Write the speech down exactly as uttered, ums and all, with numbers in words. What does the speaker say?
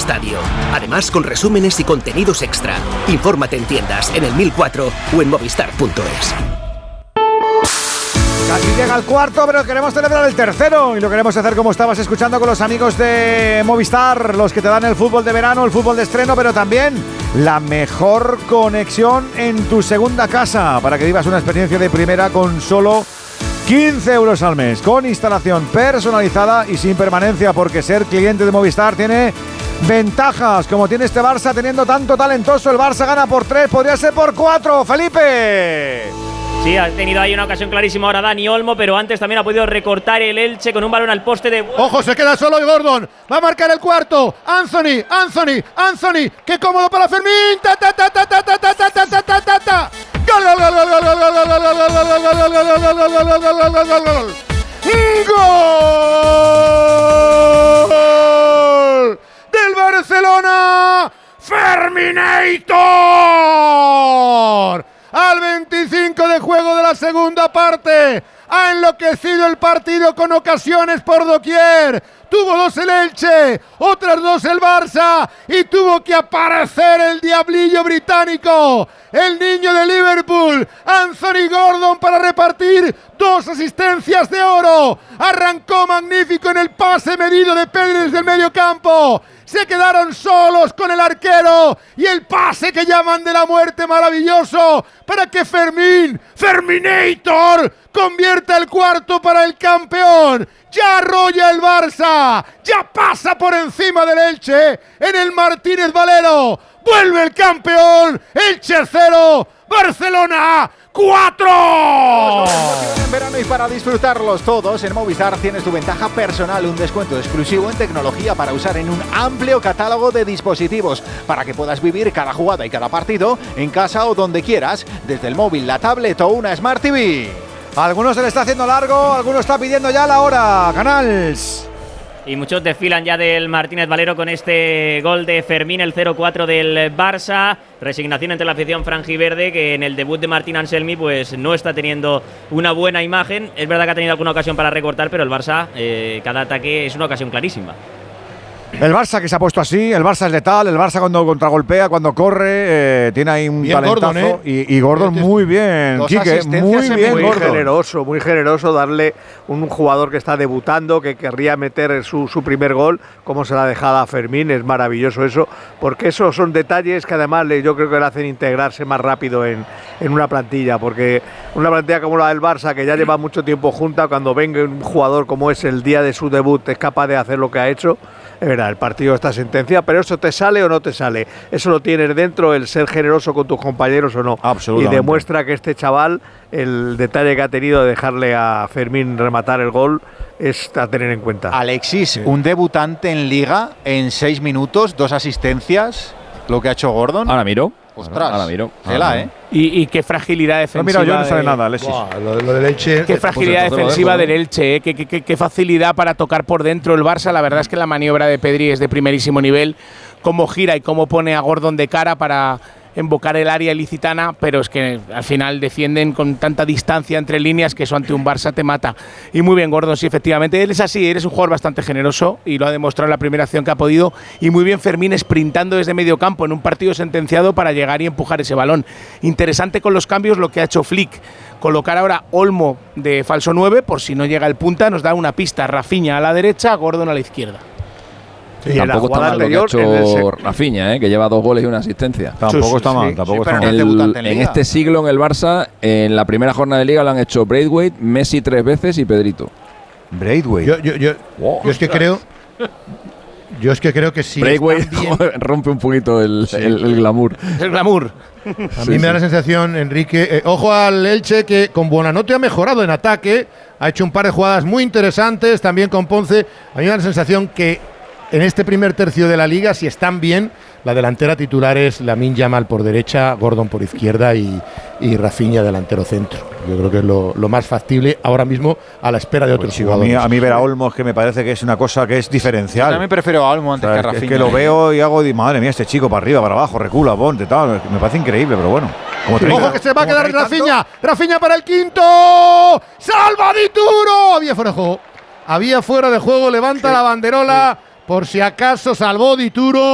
estadio. Además, con resúmenes y contenidos extra. Infórmate en tiendas, en el mil cuatro o en movistar punto es. Casi llega el cuarto, pero queremos celebrar el tercero y lo queremos hacer como estabas escuchando con los amigos de Movistar, los que te dan el fútbol de verano, el fútbol de estreno, pero también la mejor conexión en tu segunda casa para que vivas una experiencia de primera con solo quince euros al mes, con instalación personalizada y sin permanencia, porque ser cliente de Movistar tiene ventajas, como tiene este Barça teniendo tanto talentoso. El Barça gana por tres, podría ser por cuatro. ¡Felipe! Sí, ha tenido ahí una ocasión clarísima ahora Dani Olmo, pero antes también ha podido recortar el Elche con un balón al poste de... ¡Ojo, se queda solo Gordon! ¡Va a marcar el cuarto! ¡Anthony! ¡Anthony! ¡Anthony! ¡Qué cómodo para Fermín! ¡Ta, ta, ta, ta, ta, ta, ta, ta, ta, ta, ta, ta! ¡Gol, gol, gol, gol, gol, gol, gol, gol, gol, gol, gol! ¡Gol del Barcelona! ¡Ferminator! Al veinticinco de juego de la segunda parte, ha enloquecido el partido con ocasiones por doquier. Tuvo dos el Elche, otras dos el Barça y tuvo que aparecer el diablillo británico, el niño de Liverpool, Anthony Gordon, para repartir dos asistencias de oro. Arrancó magnífico en el pase medido de Pedri desde el medio campo. Se quedaron solos con el arquero y el pase que llaman de la muerte maravilloso para que Fermín, Ferminator, convierta el cuarto para el campeón. Ya arrolla el Barça, ya pasa por encima del Elche en el Martínez Valero. Vuelve el campeón, Elche cero, Barcelona cuatro. En verano y para disfrutarlos todos, en Movistar tienes tu ventaja personal, un descuento exclusivo en tecnología para usar en un amplio catálogo de dispositivos, para que puedas vivir cada jugada y cada partido en casa o donde quieras, desde el móvil, la tablet o una Smart T V. A algunos se le está haciendo largo, algunos está pidiendo ya la hora. Canals. Y muchos desfilan ya del Martínez Valero con este gol de Fermín, el cero cuatro del Barça. Resignación entre la afición franjiverde, que en el debut de Martín Anselmi pues no está teniendo una buena imagen. Es verdad que ha tenido alguna ocasión para recortar, pero el Barça, eh, cada ataque es una ocasión clarísima. El Barça que se ha puesto así, el Barça es letal, el Barça cuando contragolpea, cuando corre, eh, tiene ahí un bien talentazo. Gordon, ¿eh? y, y Gordon muy bien, Quique, muy bien muy Gordon. generoso, muy generoso darle un jugador que está debutando, que querría meter su, su primer gol, como se la ha dejado a Fermín. Es maravilloso eso, porque esos son detalles que además le, yo creo que le hacen integrarse más rápido en, en una plantilla, porque una plantilla como la del Barça, que ya lleva mucho tiempo junta, cuando venga un jugador como es el día de su debut, es capaz de hacer lo que ha hecho. Es verdad, el partido está sentenciado, pero eso te sale o no te sale. Eso lo tienes dentro, el ser generoso con tus compañeros o no. Absolutamente. Y demuestra que este chaval, el detalle que ha tenido de dejarle a Fermín rematar el gol, es a tener en cuenta. Alexis, sí. Un debutante en Liga en seis minutos, dos asistencias, lo que ha hecho Gordon. Ahora miro. Ostras, ahora miro. Tela, ahora ¿eh? Y, y qué fragilidad defensiva. No, mira, yo no sabe de, nada, Alexis. Buah, lo, lo del Elche. Qué fragilidad pues defensiva dejo, del Elche, ¿eh? qué, qué, qué facilidad para tocar por dentro el Barça. La verdad es que la maniobra de Pedri es de primerísimo nivel. Cómo gira y cómo pone a Gordon de cara para invocar el área ilicitana, pero es que al final defienden con tanta distancia entre líneas que eso ante un Barça te mata. Y muy bien Gordon, sí, efectivamente, él es así, él es un jugador bastante generoso y lo ha demostrado en la primera acción que ha podido, y muy bien Fermín sprintando desde medio campo en un partido sentenciado para llegar y empujar ese balón. Interesante con los cambios lo que ha hecho Flick, colocar ahora Olmo de falso nueve, por si no llega el punta, nos da una pista, Rafinha a la derecha, Gordon a la izquierda. Sí, tampoco está mal lo que ha hecho Rafinha, ¿eh? Que lleva dos goles y una asistencia. Tampoco sí, está mal, sí, tampoco sí, está mal. El, en, en este siglo en el Barça, en la primera jornada de Liga lo han hecho Braithwaite, Messi tres veces y Pedrito. Braithwaite. Yo, yo, yo, wow, yo es que creo... Yo es que creo que sí. Braithwaite rompe un poquito el, sí. el, el glamour. El glamour. A mí sí, me da sí. la sensación, Enrique, eh, ojo al Elche, que con Buonanotte ha mejorado en ataque, ha hecho un par de jugadas muy interesantes, también con Ponce. A mí me da la sensación que en este primer tercio de la Liga, si están bien, la delantera titular es Lamine Yamal por derecha, Gordon por izquierda y, y Rafinha delantero centro. Yo creo que es lo, lo más factible ahora mismo, a la espera de otros pues, jugadores. A mí, a mí ver a Olmo es que me parece que es una cosa que es diferencial. Yo también prefiero a Olmo antes, o sea, que a Rafinha. Es que lo veo y hago, madre mía, este chico para arriba, para abajo, recula, ponte, tal. Me parece increíble, pero bueno. Como treinta, ¡ojo que se va a quedar Rafinha! ¡Rafinha para el quinto! ¡Salva Dituro! Había fuera de juego. Había fuera de juego, levanta sí. la banderola. Sí. Por si acaso salvó Dituro.